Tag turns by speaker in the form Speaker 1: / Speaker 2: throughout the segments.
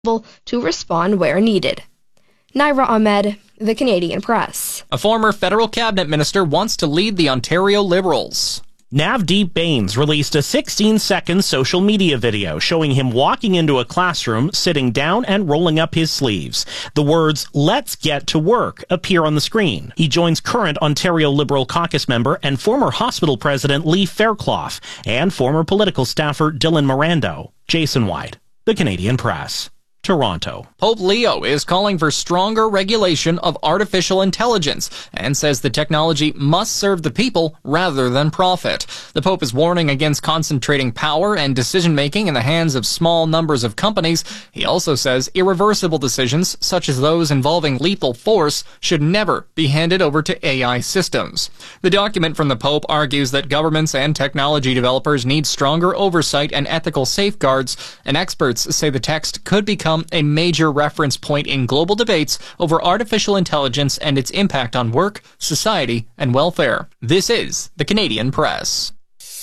Speaker 1: to respond where needed. Naira Ahmed, The Canadian Press.
Speaker 2: A former federal cabinet minister wants to lead the Ontario Liberals.
Speaker 3: Navdeep Bains released a 16-second social media video showing him walking into a classroom, sitting down and rolling up his sleeves. The words, "Let's get to work," appear on the screen. He joins current Ontario Liberal caucus member and former hospital president Lee Fairclough and former political staffer Dylan Morando. Jason White, The Canadian Press. Toronto.
Speaker 2: Pope Leo is calling for stronger regulation of artificial intelligence and says the technology must serve the people rather than profit. The Pope is warning against concentrating power and decision-making in the hands of small numbers of companies. He also says irreversible decisions, such as those involving lethal force, should never be handed over to AI systems. The document from the Pope argues that governments and technology developers need stronger oversight and ethical safeguards, and experts say the text could become a major reference point in global debates over artificial intelligence and its impact on work, society, and welfare. This is The Canadian Press.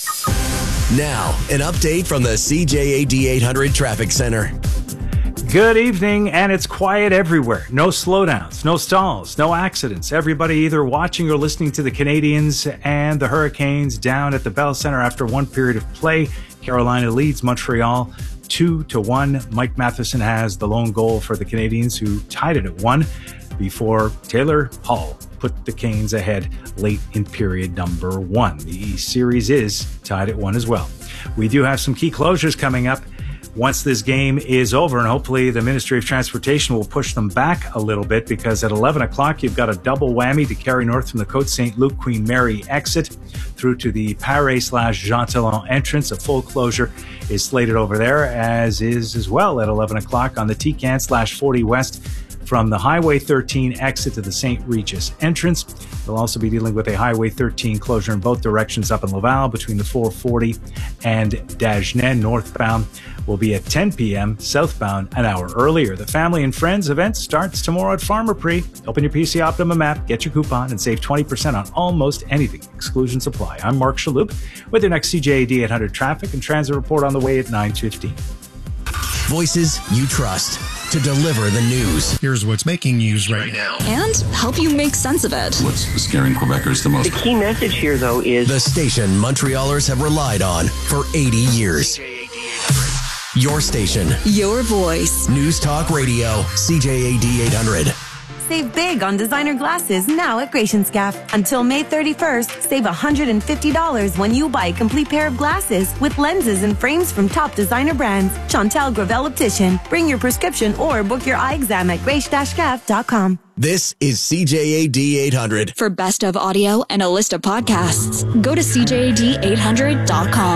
Speaker 4: Now, an update from the CJAD 800 Traffic Center.
Speaker 5: Good evening, and it's quiet everywhere. No slowdowns, no stalls, no accidents. Everybody either watching or listening to the Canadians and the Hurricanes down at the Bell Center after one period of play. Carolina leads Montreal 2-1. Mike Matheson has the lone goal for the Canadians, who tied it at 1 before Taylor Hall put the Canes ahead late in period number 1. The East Series is tied at 1 as well. We do have some key closures coming up once this game is over, and hopefully the Ministry of Transportation will push them back a little bit, because at 11 o'clock you've got a double whammy to carry north from the Côte St. Luc Queen Mary exit through to the Paris/Jean Talon entrance. A full closure is slated over there, as is as well at 11 o'clock on the Tecan/40 West from the Highway 13 exit to the St. Regis entrance. They'll also be dealing with a Highway 13 closure in both directions up in Laval between the 440 and Dagenet. Northbound will be at 10 p.m., southbound an hour earlier. The Family and Friends event starts tomorrow at Pharmaprix. Open your PC Optimum app, get your coupon, and save 20% on almost anything. Exclusions apply. I'm Mark Shalhoub with your next CJAD 800 traffic and transit report on the way at 9:15.
Speaker 4: Voices you trust to deliver the news.
Speaker 6: Here's what's making news right now.
Speaker 7: And help you make sense of it.
Speaker 8: What's scaring Quebecers the most?
Speaker 9: The key message here, though, is
Speaker 4: the station Montrealers have relied on for 80 years. Your station.
Speaker 7: Your voice.
Speaker 4: News Talk Radio. CJAD 800.
Speaker 10: Save big on designer glasses now at Gratian Scaff. Until May 31st, save $150 when you buy a complete pair of glasses with lenses and frames from top designer brands. Chantal Gravel Optician. Bring your prescription or book your eye exam at grace-scaff.com.
Speaker 4: This is CJAD 800.
Speaker 7: For best of audio and a list of podcasts, go to CJAD800.com.